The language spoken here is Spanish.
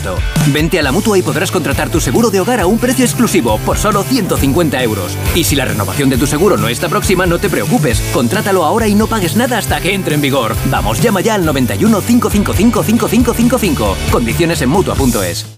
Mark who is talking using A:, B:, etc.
A: esto. Vente a la Mutua y podrás contratar tu seguro de hogar a un precio exclusivo por solo 150 euros. Y si la renovación de tu seguro no está próxima, no te preocupes. Contrátalo ahora y no pagues nada hasta que entre en vigor. Vamos, llama ya al 91 555 5555. Condiciones en Mutua.es.